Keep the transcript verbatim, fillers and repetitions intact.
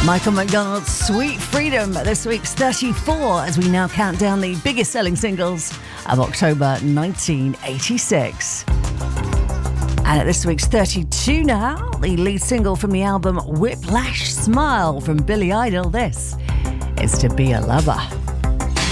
Michael McDonald's Sweet Freedom, this week's thirty-four, as we now count down the biggest selling singles of October nineteen eighty-six. And at this week's thirty-two now, the lead single from the album Whiplash Smile from Billy Idol. This is To Be a Lover.